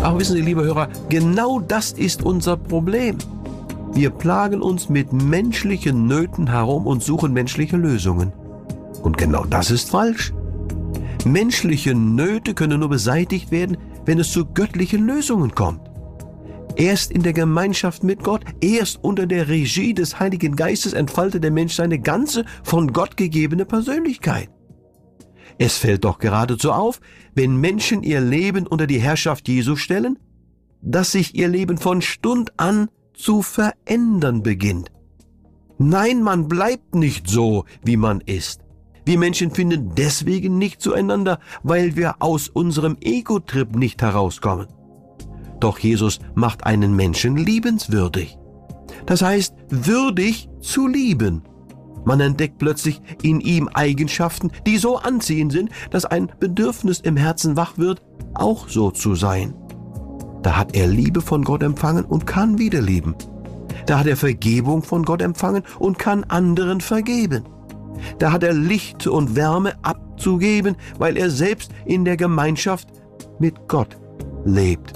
Aber wissen Sie, liebe Hörer, genau das ist unser Problem. Wir plagen uns mit menschlichen Nöten herum und suchen menschliche Lösungen. Und genau das ist falsch. Menschliche Nöte können nur beseitigt werden, wenn es zu göttlichen Lösungen kommt. Erst in der Gemeinschaft mit Gott, erst unter der Regie des Heiligen Geistes entfaltet der Mensch seine ganze von Gott gegebene Persönlichkeit. Es fällt doch geradezu auf, wenn Menschen ihr Leben unter die Herrschaft Jesu stellen, dass sich ihr Leben von Stund an zu verändern beginnt. Nein, man bleibt nicht so, wie man ist. Wir Menschen finden deswegen nicht zueinander, weil wir aus unserem Ego-Trip nicht herauskommen. Doch Jesus macht einen Menschen liebenswürdig. Das heißt, würdig zu lieben. Man entdeckt plötzlich in ihm Eigenschaften, die so anziehend sind, dass ein Bedürfnis im Herzen wach wird, auch so zu sein. Da hat er Liebe von Gott empfangen und kann wieder lieben. Da hat er Vergebung von Gott empfangen und kann anderen vergeben. Da hat er Licht und Wärme abzugeben, weil er selbst in der Gemeinschaft mit Gott lebt.